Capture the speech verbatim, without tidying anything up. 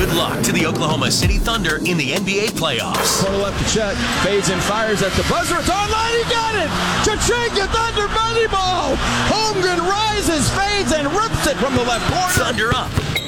Good luck to the Oklahoma City Thunder in the N B A playoffs. Corner left to Chet. Fades and fires at the buzzer. It's online. He got it. Chachinga Thunder money ball. Holmgren rises, fades, and rips it from the left corner. Thunder up